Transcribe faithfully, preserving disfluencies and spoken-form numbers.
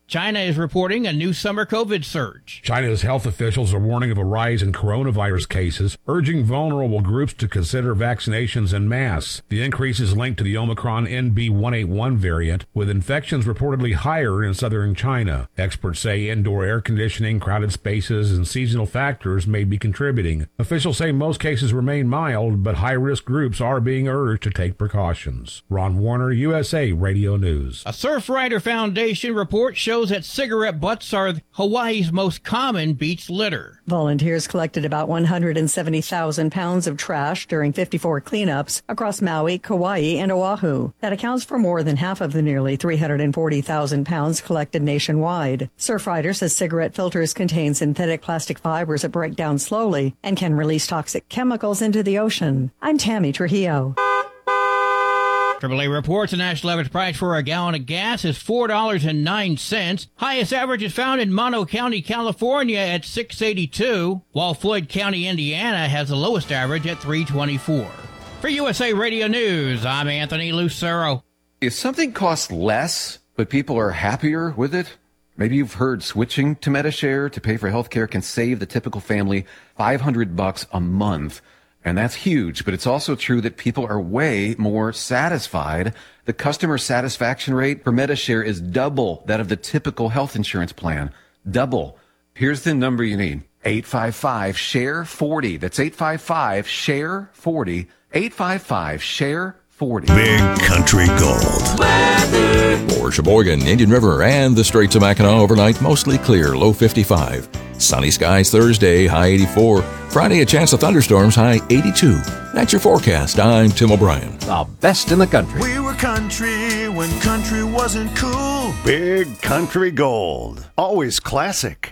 China is reporting a new summer COVID surge. China's health officials are warning of a rise in coronavirus cases, urging vulnerable groups to consider vaccinations en masse. The increase is linked to the Omicron N B one eighty-one variant, with infections reportedly higher in southern China. Experts say indoor air conditioning, crowded spaces, and seasonal factors may be contributing. Officials say most cases remain mild, but high-risk groups are being urged to take precautions. Ron Warner, U S A Radio News. A Surfrider Foundation report shows that cigarette butts are Hawaii's most common beach litter. Volunteers collected about one hundred seventy thousand pounds of trash during fifty-four cleanups across Maui, Kauai, and Oahu. That accounts for more than half of the nearly three hundred forty thousand pounds collected nationwide. Surfrider says cigarette filters contain synthetic plastic fibers that break down slowly and can release toxic chemicals into the ocean. I'm Tammy Trujillo. triple A reports the national average price for a gallon of gas is four dollars and nine cents. Highest average is found in Mono County, California at six dollars and eighty-two cents, while Floyd County, Indiana has the lowest average at three dollars and twenty-four cents. For U S A Radio News, I'm Anthony Lucero. If something costs less, but people are happier with it, maybe you've heard switching to Medi-Share to pay for healthcare can save the typical family five hundred bucks a month. And that's huge, but it's also true that people are way more satisfied. The customer satisfaction rate for Medi-Share is double that of the typical health insurance plan. Double. Here's the number you need. eight five five, share forty. That's eight five five, share forty. eight five five, share forty. Big Country Gold. Weather. For Sheboygan, Indian River, and the Straits of Mackinac overnight, mostly clear, low fifty-five. Sunny skies Thursday, high eighty-four. Friday, a chance of thunderstorms, high eighty-two. That's your forecast. I'm Tim O'Brien. The best in the country. We were country when country wasn't cool. Big Country Gold. Always classic.